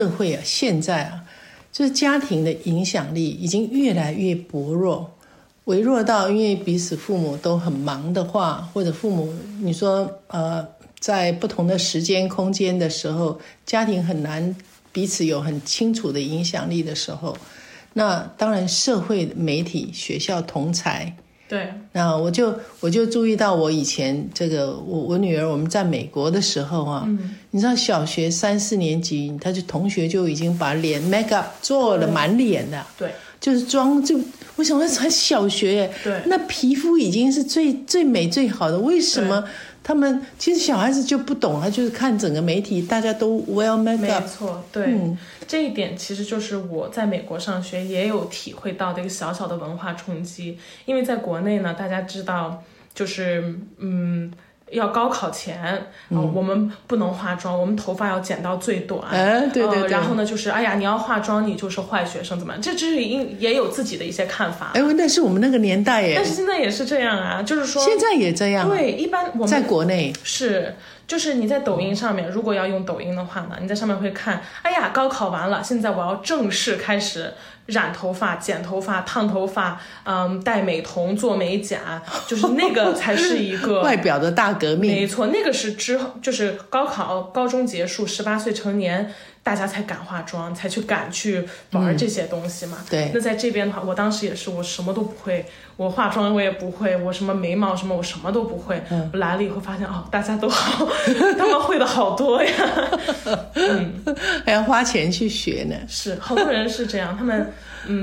社会啊，现在啊，就是家庭的影响力已经越来越薄弱，微弱到因为彼此父母都很忙的话，或者父母你说在不同的时间空间的时候，家庭很难彼此有很清楚的影响力的时候，那当然社会媒体、学校同侪。 对， 那我就注意到，我以前这个我女儿我们在美国的时候啊，你知道小学3、4年级，她就同学就已经把脸 make up 做了满脸的， 对， 就是妆就我想那才小学耶， 对， 那皮肤已经是最美最好的，为什么他们其实小孩子就不懂，他就是看整个媒体，大家都 well make up， 没错，对，这一点其实就是我在美国上学也有体会到的一个小小的文化冲击，因为在国内呢，大家知道就是要高考前我们不能化妆，我们头发要剪到最短， 对对对， 然后呢就是哎呀你要化妆你就是坏学生怎么样，这是也有自己的一些看法。 那是我们那个年代耶， 但是现在也是这样啊，就是说现在也这样， 对，一般我们在国内是。就是你在抖音上面，如果要用抖音的话呢，你在上面会看，哎呀，高考完了，现在我要正式开始染头发、剪头发、烫头发，戴美瞳、做美甲，就是那个才是一个外表的大革命。 没错，那个是之后，就是高中结束，18岁成年，大家才敢化妆，才敢去玩这些东西嘛。 对。 那在这边的话，我当时也是，我什么都不会，我化妆我也不会，我什么眉毛什么我什么都不会。我来了以后发现大家都好，他们会的好多呀。 还要花钱去学呢。 是，好多人是这样，他们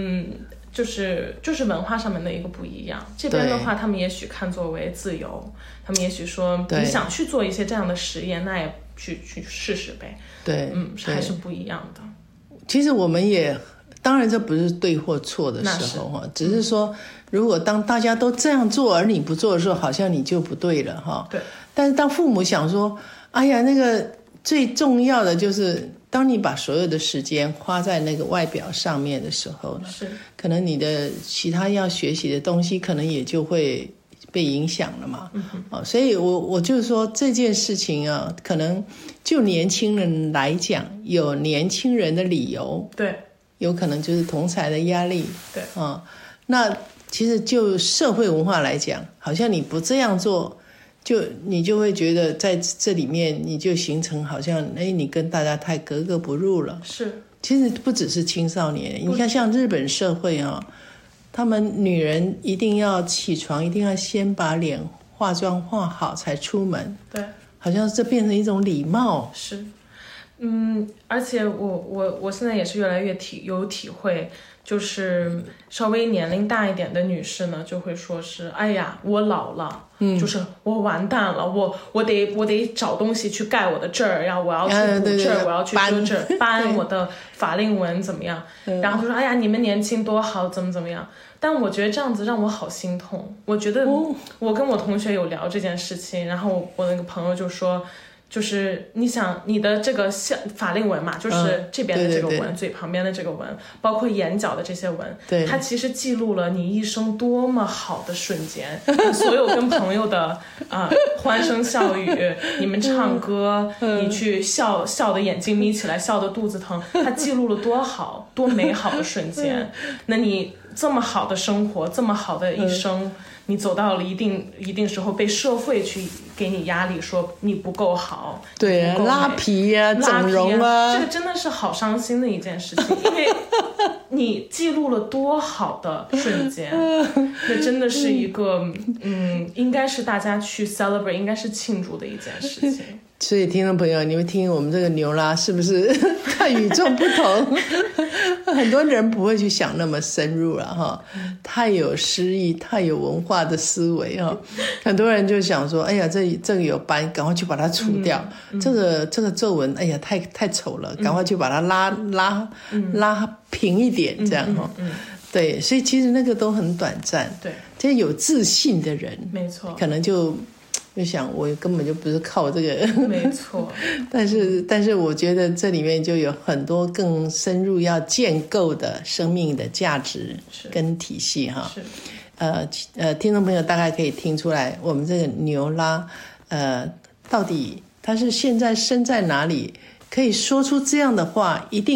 就是文化上面的一个不一样。这边的话，他们也许看作为自由，他们也许说你想去做一些这样的实验，那也去试试呗。 对， 还是不一样的。 其实我们也，当然这不是对或错的时候哈，只是说，如果当大家都这样做，而你不做的时候，好像你就不对了哈。 对。 但是当父母想说，哎呀，那个最重要的就是，当你把所有的时间花在那个外表上面的时候呢， 是， 可能你的其他要学习的东西，可能也就会被影响了嘛。所以我就说这件事情啊，可能就年轻人来讲，有年轻人的理由， 对， 有可能就是同侪的压力， 对那其实就社会文化来讲，好像你不这样做，你就会觉得在这里面你就形成好像你跟大家太格格不入了。 是， 其实不只是青少年，你看像日本社会啊，他们女人一定要起床，一定要先把脸化妆化好才出门， 对， 好像这变成一种礼貌。 是，而且我现在也是越来越有体会，就是稍微年龄大一点的女士呢，就会说是，哎呀，我老了，就是我完蛋了，我得找东西去盖我的这儿，然后我要去补这儿，我要去遮这儿，搬我的法令纹怎么样？然后就说，哎呀，你们年轻多好，怎么样？但我觉得这样子让我好心痛。我觉得我跟我同学有聊这件事情，然后我那个朋友就说，就是你想你的这个法令纹嘛，就是这边的这个纹，嘴旁边的这个纹，包括眼角的这些纹，它其实记录了你一生多么好的瞬间，你所有跟朋友的欢声笑语，你们唱歌，你去笑的眼睛眯起来，笑的肚子疼，它记录了多美好的瞬间。那你这么好的生活，这么好的一生，你走到了一定时候，被社会去给你压力，说你不够好， 对啊，拉皮啊，整容啊， 这个真的是好伤心的一件事情，因为你记录了多好的瞬间，那真的是一个应该是大家去 celebrate， 应该是庆祝的一件事情。 所以听众朋友，你们听我们这个牛拉是不是太与众不同？很多人不会去想那么深入了哈，太有诗意、太有文化的思维哈。很多人就想说，哎呀，这个有斑，赶快去把它除掉；这个皱纹，哎呀，太丑了，赶快去把它拉平一点，这样哈。对，所以其实那个都很短暂。 对， 这些有自信的人， 没错， 可能就想我根本就不是靠这个， 没错。 但是我觉得这里面就有很多更深入要建构的生命的价值跟体系哈。听众朋友大概可以听出来，我们这个牛拉到底他是现在身在哪里，可以说出这样的话，一定